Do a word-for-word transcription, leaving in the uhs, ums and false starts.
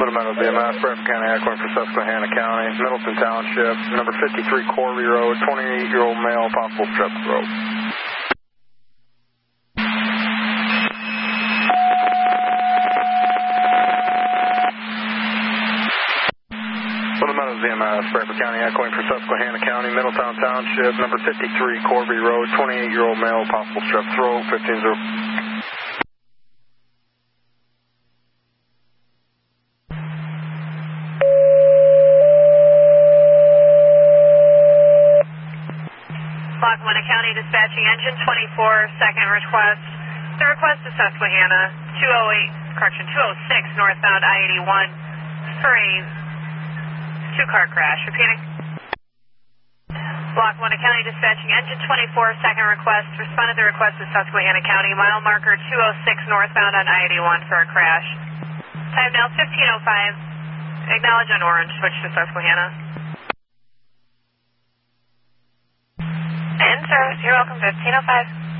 Fundamental B M S, Bradford County, Aquiline for Susquehanna County, Middleton Township, number fifty-three Corby Road, twenty-eight-year-old male, possible strep throat. Fundamental B M S, Bradford County, Aquiline for Susquehanna County, Middletown Township, number fifty-three Corby Road, twenty-eight-year-old male, possible strep throat, fifteen zero. Lackawanna County dispatching engine twenty-four, second request. The request is Susquehanna, two oh eight, correction, two oh six northbound I eighty-one for a two-car crash. Repeating. Lackawanna County dispatching engine twenty-four, second request. Responded to the request is Susquehanna County, mile marker two oh six northbound on I eighty-one for a crash. Time now fifteen oh five. Acknowledge on orange, switch to Susquehanna. In service, you're welcome, fifteen oh five.